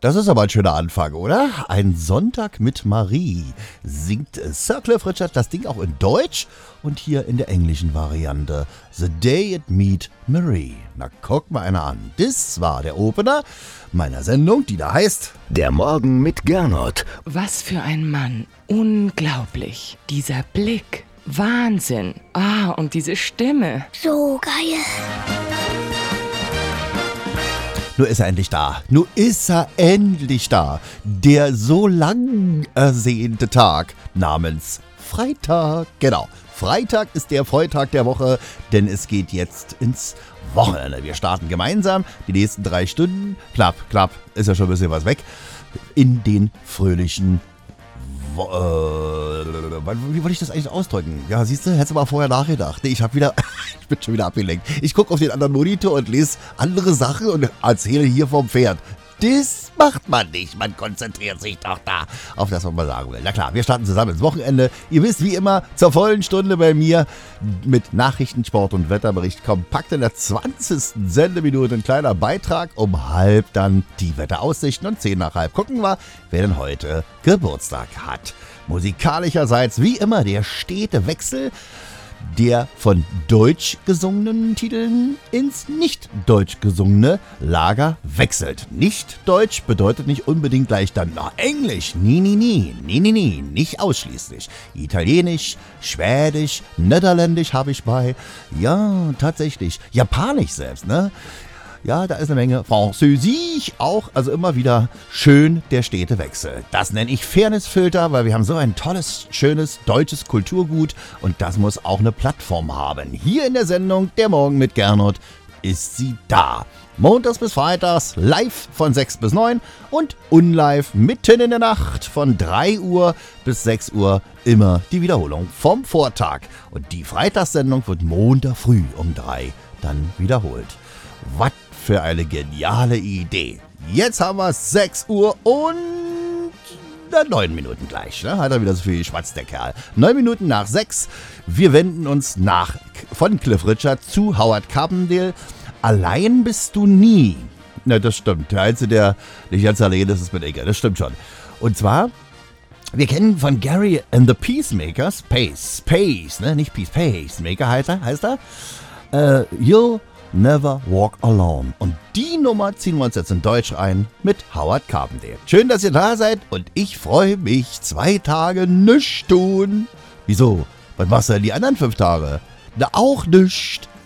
Das ist aber ein schöner Anfang, oder? Ein Sonntag mit Marie singt Sir Cliff Richard das Ding auch in Deutsch und hier in der englischen Variante The Day It Meet Marie. Na, guck mal einer an. Das war der Opener meiner Sendung, die da heißt Der Morgen mit Gernot. Was für ein Mann. Unglaublich. Dieser Blick. Wahnsinn. Und diese Stimme. So geil. Nur ist er endlich da. Nur ist er endlich da. Der so lang ersehnte Tag namens Freitag. Genau. Freitag ist der Freitag der Woche, denn es geht jetzt ins Wochenende. Wir starten gemeinsam die nächsten 3 Stunden. Klapp, ist ja schon ein bisschen was weg. In den fröhlichen wie wollte ich das eigentlich ausdrücken? Ja, siehst du, hättest du mal vorher nachgedacht. Nee, ich bin schon wieder abgelenkt. Ich gucke auf den anderen Monitor und lese andere Sachen und erzähle hier vom Pferd. Das macht man nicht. Man konzentriert sich doch da auf das, was man sagen will. Na klar, wir starten zusammen ins Wochenende. Ihr wisst, wie immer, zur vollen Stunde bei mir mit Nachrichten, Sport und Wetterbericht kompakt in der 20. Sendeminute. Ein kleiner Beitrag, um 12:30 dann die Wetteraussichten und 10:30 gucken wir, wer denn heute Geburtstag hat. Musikalischerseits, wie immer, der stete Wechsel der von deutsch gesungenen Titeln ins nicht deutsch gesungene Lager wechselt. Nicht deutsch bedeutet nicht unbedingt gleich dann noch Englisch. Nie, nicht ausschließlich. Italienisch, Schwedisch, Niederländisch habe ich bei. Ja, tatsächlich. Japanisch selbst, ne? Ja, da ist eine Menge Französisch auch, also immer wieder schön der stete Wechsel. Das nenne ich Fairnessfilter, weil wir haben so ein tolles, schönes deutsches Kulturgut und das muss auch eine Plattform haben. Hier in der Sendung Der Morgen mit Gernot ist sie da. Montags bis Freitags live von 6 bis 9 und unlive mitten in der Nacht von 3 Uhr bis 6 Uhr immer die Wiederholung vom Vortag. Und die Freitagssendung wird Montag früh um 3 dann wiederholt. Was für eine geniale Idee. Jetzt haben wir 6 Uhr und 9 Minuten gleich. Ne? Hat er wieder so viel geschwatzt, der Kerl. 9 Minuten nach 6. Wir wenden uns von Cliff Richard zu Howard Carpendale. Allein bist du nie. Na, das stimmt. Der Einzige, der nicht ganz allein ist, ist mit Inge. Das stimmt schon. Und zwar, wir kennen von Gary and the Peacemakers, Pace, ne? Nicht Peace, Pacemaker heißt er. You'll Never Walk Alone. Und die Nummer ziehen wir uns jetzt in Deutsch ein mit Howard Carpendale. Schön, dass ihr da seid und ich freue mich. 2 Tage nichts tun. Wieso? Was machst du denn die anderen 5 Tage? Na, auch nichts.